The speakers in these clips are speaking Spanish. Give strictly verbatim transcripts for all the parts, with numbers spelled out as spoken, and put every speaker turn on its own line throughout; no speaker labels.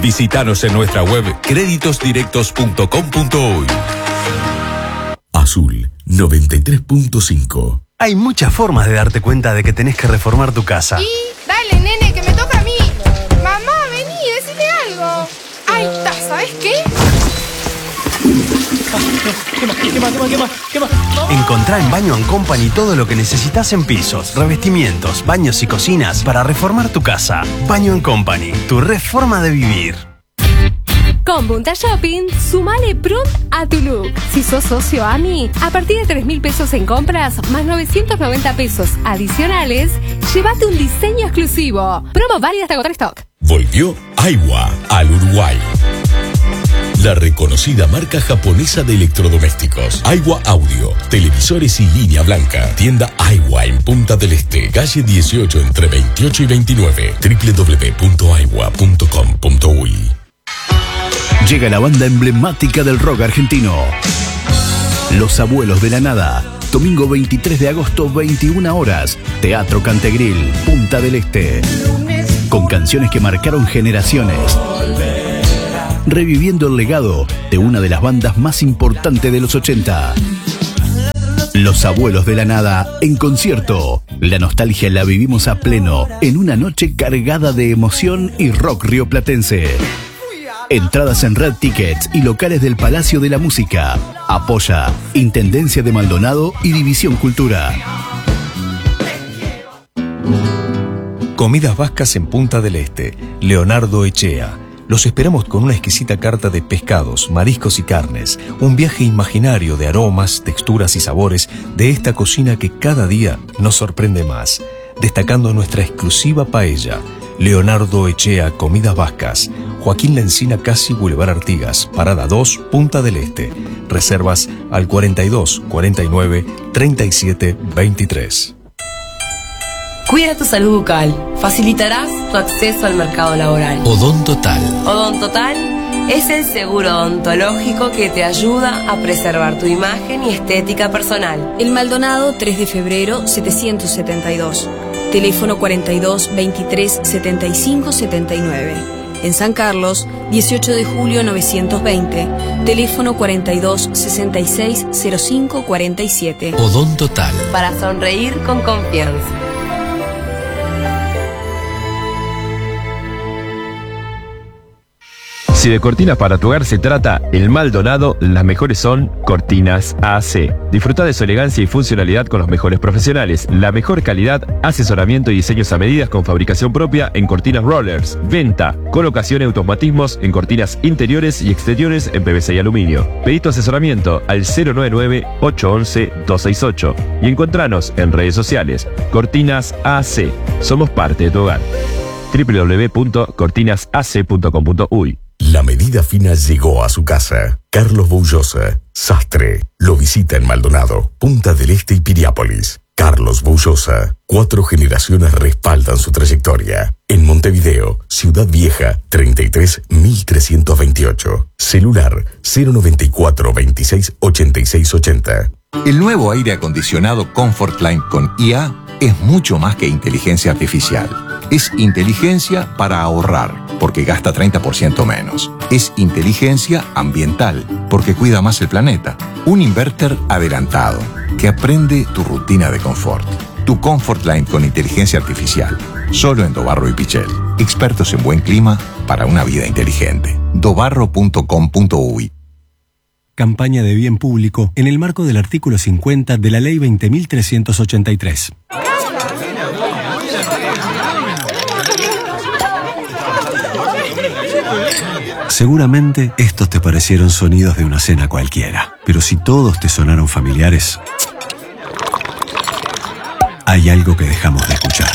Visítanos en nuestra web créditos directos punto com punto uy.
Azul noventa y tres punto cinco.
Hay muchas formas de darte cuenta de que tenés que reformar tu casa.
Y dale, nene, que me toca a mí. Mamá, vení, decime algo. Ahí está, ¿sabes qué?
¿Qué más? ¿Qué más? ¿Qué más? ¿Qué más? ¿Qué más?
Encontrá en Baño and Company todo lo que necesitas en pisos, revestimientos, baños y cocinas para reformar tu casa. Baño and Company, tu reforma de vivir.
Con Punta Shopping, sumale pronto a tu look. Si sos socio A M I, a partir de tres mil pesos en compras, más novecientos noventa pesos adicionales, llévate un diseño exclusivo. Promo válida hasta agotar stock.
Volvió Aiwa al Uruguay. La reconocida marca japonesa de electrodomésticos. Aiwa Audio, televisores y línea blanca. Tienda Aiwa en Punta del Este, calle dieciocho entre veintiocho y veintinueve. doble u doble u doble u punto aiwa punto com punto uy.
Llega la banda emblemática del rock argentino, Los Abuelos de la Nada. Domingo veintitrés de agosto, veintiuna horas. Teatro Cantegril, Punta del Este. Con canciones que marcaron generaciones. Reviviendo el legado de una de las bandas más importantes de los ochenta. Los Abuelos de la Nada en concierto. La nostalgia la vivimos a pleno en una noche cargada de emoción y rock rioplatense. Entradas en Red Tickets y locales del Palacio de la Música. Apoya Intendencia de Maldonado y División Cultura.
Comidas Vascas en Punta del Este. Leonardo Echea. Los esperamos con una exquisita carta de pescados, mariscos y carnes. Un viaje imaginario de aromas, texturas y sabores de esta cocina que cada día nos sorprende más. Destacando nuestra exclusiva paella. Leonardo Echea, Comidas Vascas. Joaquín La Encina, casi Boulevard Artigas, Parada dos, Punta del Este. Reservas al cuarenta y dos, cuarenta y nueve, treinta y siete, veintitrés.
Cuida tu salud bucal. Facilitarás tu acceso al mercado laboral.
Odontotal.
Odontotal es el seguro odontológico que te ayuda a preservar tu imagen y estética personal.
El Maldonado, tres de febrero, setecientos setenta y dos. Teléfono cuarenta y dos, veintitrés, setenta y cinco, setenta y nueve. En San Carlos, dieciocho de julio, novecientos veinte. Teléfono cuarenta y dos, sesenta y seis, cero cinco, cuarenta y siete.
Odontotal.
Para sonreír con confianza.
Si de cortinas para tu hogar se trata, el Maldonado, las mejores son Cortinas A C. Disfruta de su elegancia y funcionalidad con los mejores profesionales. La mejor calidad, asesoramiento y diseños a medidas con fabricación propia en cortinas rollers. Venta, colocación y automatismos en cortinas interiores y exteriores en P V C y aluminio. Pedí tu asesoramiento al cero nueve nueve, ocho once, dos seis ocho y encontranos en redes sociales. Cortinas A C. Somos parte de tu hogar. doble u doble u doble u punto cortinas a c punto com punto uy.
La medida fina llegó a su casa. Carlos Boullosa, sastre. Lo visita en Maldonado, Punta del Este y Piriápolis. Carlos Boullosa. Cuatro generaciones respaldan su trayectoria. En Montevideo, Ciudad Vieja, treinta y tres mil trescientos veintiocho. Celular cero noventa y cuatro, veintiséis, ochenta y seis ochenta.
El nuevo aire acondicionado Comfortline con I A es mucho más que inteligencia artificial. Es inteligencia para ahorrar, porque gasta treinta por ciento menos. Es inteligencia ambiental, porque cuida más el planeta. Un inverter adelantado, que aprende tu rutina de confort. Tu Comfortline con inteligencia artificial. Solo en Dobarro y Pichel. Expertos en buen clima para una vida inteligente. dobarro punto com punto uy.
Campaña de bien público en el marco del artículo cincuenta de la Ley veinte mil trescientos ochenta y tres. Seguramente estos te parecieron sonidos de una cena cualquiera, pero si todos te sonaron familiares, hay algo que dejamos de escuchar.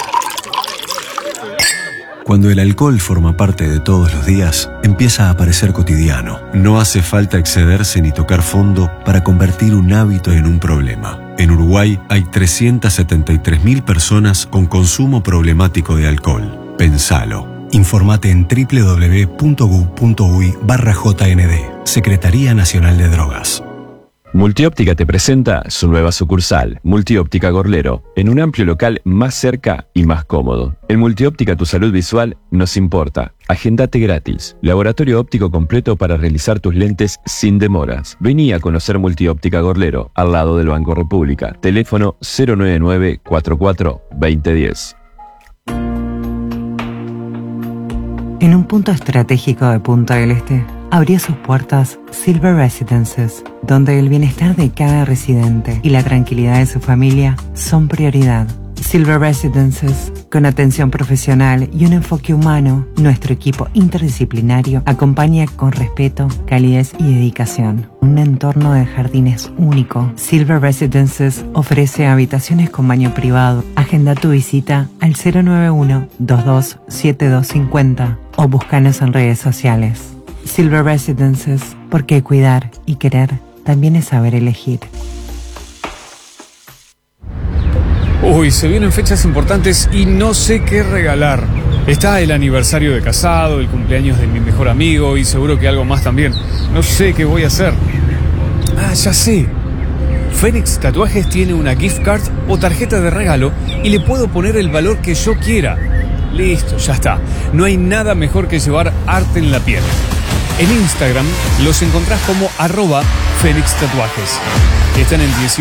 Cuando el alcohol forma parte de todos los días, empieza a parecer cotidiano. No hace falta excederse ni tocar fondo para convertir un hábito en un problema. En Uruguay hay trescientas setenta y tres mil personas con consumo problemático de alcohol. Pensalo. Informate en doble u doble u doble u punto gu punto uy barra J N D, Secretaría Nacional de Drogas.
Multióptica te presenta su nueva sucursal, Multióptica Gorlero, en un amplio local más cerca y más cómodo. En Multióptica tu salud visual nos importa. Agendate gratis. Laboratorio óptico completo para realizar tus lentes sin demoras. Vení a conocer Multióptica Gorlero, al lado del Banco República. Teléfono cero nueve nueve, cuatro cuatro, dos cero uno cero.
En un punto estratégico de Punta del Este, abrió sus puertas Silver Residences, donde el bienestar de cada residente y la tranquilidad de su familia son prioridad. Silver Residences, con atención profesional y un enfoque humano, nuestro equipo interdisciplinario acompaña con respeto, calidez y dedicación. Un entorno de jardines único. Silver Residences ofrece habitaciones con baño privado. Agenda tu visita al cero nueve uno, dos dos siete dos cinco cero o búscanos en redes sociales. Silver Residences, porque cuidar y querer también es saber elegir.
Uy, se vienen fechas importantes y no sé qué regalar. Está el aniversario de casado, el cumpleaños de mi mejor amigo y seguro que algo más también. No sé qué voy a hacer. Ah, ya sé. Fénix Tatuajes tiene una gift card o tarjeta de regalo y le puedo poner el valor que yo quiera. Listo, ya está. No hay nada mejor que llevar arte en la piel. En Instagram los encontrás como arroba Fénix Tatuajes. Están en dieciocho